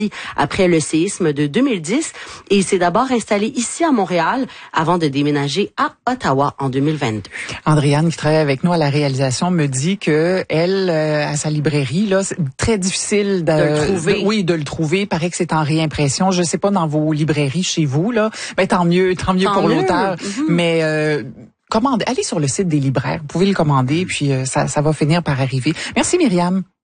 après le séisme de 2010 et il s'est d'abord installé ici à Montréal avant de déménager à Ottawa en 2022. Andréane, qui travaille avec nous à la réalisation, me dit que elle, à sa librairie, là, c'est très difficile de le trouver. De le trouver. Il paraît que c'est en réimpression. Je sais pas dans vos librairies chez vous, là. Ben, tant mieux pour l'auteur. Mm-hmm. Mais allez sur le site des libraires. Vous pouvez le commander, puis ça va finir par arriver. Merci Myriam.